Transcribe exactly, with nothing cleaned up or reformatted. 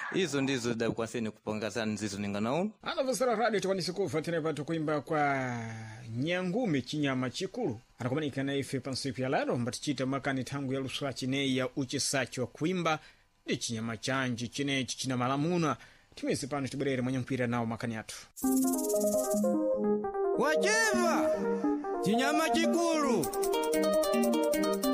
Izo ndizo da kwaseni kupangazana nzizo ninganaona. Anavosera radio tukwanise kuva tene patu kuimba kwa Nyangume chinyama chikulu. Anakumanika na ife pansiku ya lero mbatichita makani tangu ya lusula chine ya uchesachi wa kuimba ndi chinyama chanji chine chichina malamuna. Timezi pano tiburere mwenye mpira nao makani atu. Wajeva chinyama chikulu.